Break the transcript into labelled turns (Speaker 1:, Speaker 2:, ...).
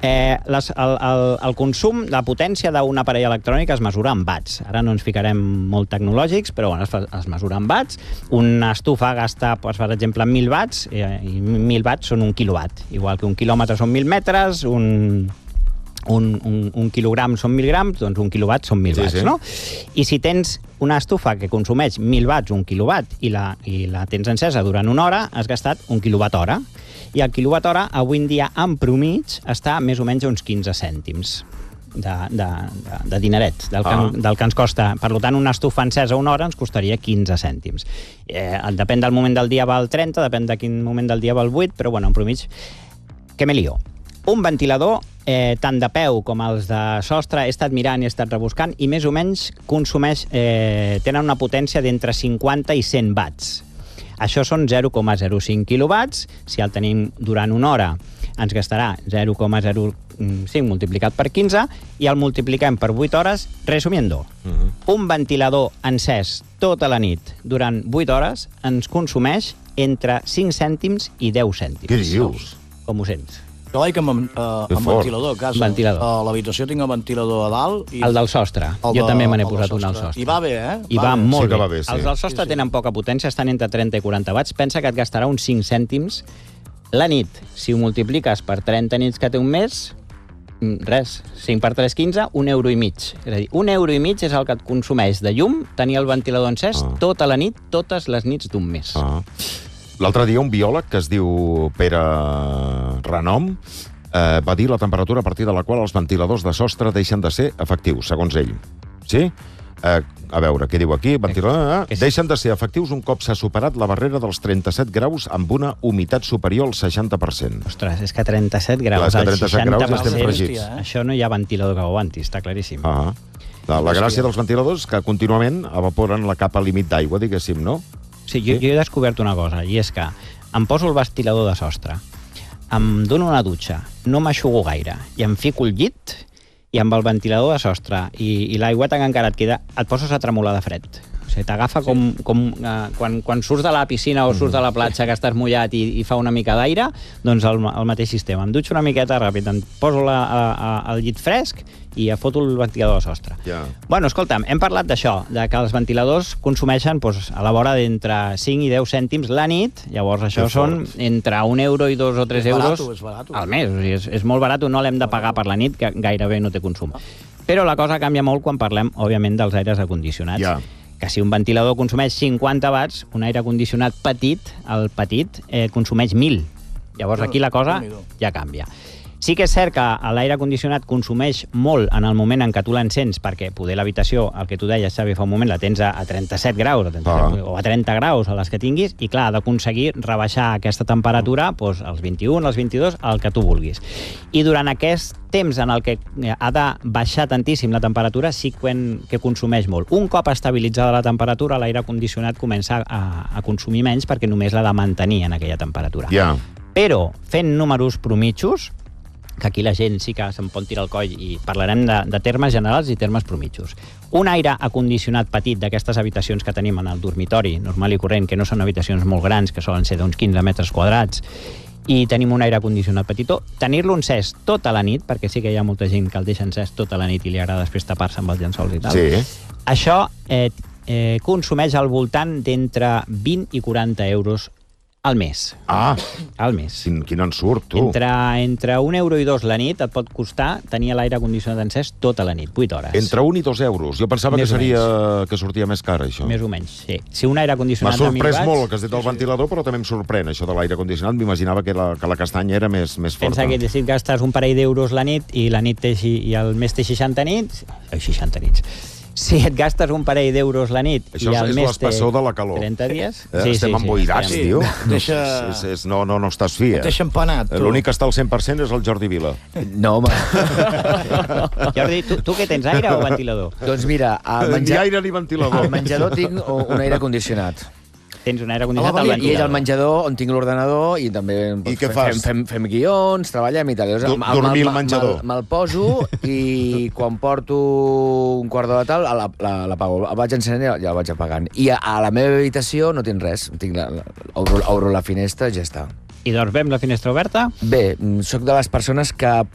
Speaker 1: El consum, la potència d'un aparell elèctronic es mesura en watts. Ara no ens ficarem molt tecnològics, però bueno, es mesura en watts. Una estufa gasta, doncs, per exemple, 1.000 watts, i 1.000 watts són 1 quilowatt. Igual que 1 quilòmetre són 1.000 metres, un quilogram són 1.000 grams, doncs 1 quilowatt són 1.000 watts, no? I si tens una estufa que consumeix 1.000 watts, 1 quilowatt, i la tens encesa durant una hora, has gastat 1 quilowatt hora. I el quilowatt hora, avui en dia, en promig, està més o menys a uns 15 cèntims de dineret, del que ens costa. Per tant, una estufa encesa una hora ens costaria 15 cèntims. Depèn del moment del dia va al 30, depèn de quin moment del dia va al 8, però, bueno, en promig, què me lío? Un ventilador, tant de peu com els de sostre, he estat mirant i he estat rebuscant, i més o menys tenen una potència d'entre 50 i 100 watts. Això són 0,05 quilowatts. Si el tenim durant una hora, ens gastarà 0,05 multiplicat per 15 i el multipliquem per 8 hores. Resumiendo, un ventilador encès tota la nit durant 8 hores ens consumeix entre 5 cèntims i 10 cèntims.
Speaker 2: Què dius?
Speaker 1: Com ho sents?
Speaker 3: Jo l'he amb ventilador a casa.
Speaker 1: Ventilador.
Speaker 3: A l'habitació tinc el ventilador a dalt.
Speaker 1: El del sostre. Jo també me n'he posat un al sostre.
Speaker 3: I va bé,
Speaker 1: I va molt bé.
Speaker 2: bé.
Speaker 1: Els del sostre tenen poca potència, estan entre 30 i 40 watts. Pensa que et gastarà uns 5 cèntims la nit. Si ho multipliques per 30 nits que té un mes, res, 5 per 3, 15, €1,5. És a dir, €1,5 és el que et consumeix de llum tenir el ventilador encès tota la nit, totes les nits d'un mes.
Speaker 2: L'altre dia un biòleg que es diu Pere Renom va dir la temperatura a partir de la qual els ventiladors de sostre deixen de ser efectius, segons ell. Sí? A veure, què diu aquí? Deixen de ser efectius un cop s'ha superat la barrera dels 37 graus amb una humitat superior al 60%.
Speaker 1: Ostres, és que 37 graus,
Speaker 2: al 60%,
Speaker 1: això no hi ha ventilador que ho aguanti, està claríssim.
Speaker 2: La gràcia dels ventiladors és que contínuament evaporen la capa límit d'aigua, diguéssim, no?
Speaker 1: Sí, jo he descobert una cosa, i és que em poso el ventilador de sostre, em dono una dutxa, no m'aixugo gaire, i em fico el llit, i amb el ventilador de sostre i l'aigüeta que encara et queda, et poses a tremolar de fred. O sigui, t'agafa com quan surts de la piscina o surts de la platja que estàs mullat i fa una mica d'aire, doncs el mateix sistema. Em dutxo una miqueta ràpid, em poso el llit fresc i foto el ventilador de sostre. Bueno, escolta'm, hem parlat d'això, de que els ventiladors consumeixen a la vora d'entre 5 i 10 cèntims la nit, llavors això són entre €1 i 2 o 3 euros al mes. O sigui, és molt barat, no l'hem de pagar per la nit, que gairebé no té consum. Però la cosa canvia molt quan parlem, òbviament, dels aires acondicionats. Que si un ventilador consumeix 50 watts, un aire condicionat petit, el petit, consumeix 1.000. Llavors aquí la cosa ja canvia. Sí que és cert que l'aire condicionat consumeix molt en el moment en què tu l'encens, perquè poder l'habitació, el que tu deies, Xavi, fa un moment, la tens a 37 graus o a 30 graus, a les que tinguis, i clar, ha d'aconseguir rebaixar aquesta temperatura als 21, als 22, al que tu vulguis. I durant aquest temps en el que ha de baixar tantíssim la temperatura, sí que consumeix molt. Un cop estabilitzada la temperatura, l'aire condicionat comença a consumir menys perquè només l'ha de mantenir en aquella temperatura. Però, fent números promitjos, que aquí la gent sí que se'n pot tirar el coll i parlarem de termes generals i termes promitjos. Un aire acondicionat petit d'aquestes habitacions que tenim en el dormitori, normal i corrent, que no són habitacions molt grans, que solen ser d'uns 15 metres quadrats, i tenim un aire acondicionat petitó, tenir-lo encès tota la nit, perquè sí que hi ha molta gent que el deixa encès tota la nit i li agrada després tapar-se amb els llençols i tal. Això consumeix al voltant d'entre 20 i 40 euros al mes. Al mes.
Speaker 2: Quin ensurt, tu.
Speaker 1: Entre 1 euro i 2 la nit et pot costar tenir l'aire condicionat encès tota la nit, 8 hores.
Speaker 2: Entre 1 i 2 euros. Jo pensava que sortia més car, això.
Speaker 1: Més o menys, sí. Si un aire condicionat
Speaker 2: de 1.000 watts... M'ha sorprès molt el que has dit del ventilador, però també em sorprèn això de l'aire condicionat. M'imaginava que la castanya era més forta.
Speaker 1: Pensa que si gastes un parell d'euros la nit i el mes té 60 nits... 60 nits. Si et gastes un parell d'euros la nit i al mes té 30 dies...
Speaker 2: Estem emboirats, tio. No estàs fi,
Speaker 3: et deixa empanat.
Speaker 2: L'únic que està al 100% és el Jordi Vila.
Speaker 4: No, home.
Speaker 1: Jordi, tu què tens, aire o ventilador?
Speaker 4: Doncs mira,
Speaker 2: ni aire ni ventilador.
Speaker 4: Al menjador tinc un aire condicionat.
Speaker 1: Tens un aire condicionat al ventilador.
Speaker 4: I és al menjador on tinc l'ordenador i també fem guions, treballem i tal.
Speaker 2: Dormir al menjador.
Speaker 4: Me'l poso i quan porto un quart d'hora tal, l'apago. El vaig encenent i el vaig apagant. I a la meva habitació no tinc res. Obro la finestra i ja està.
Speaker 1: I doncs veiem la finestra oberta?
Speaker 4: Bé, sóc de les persones que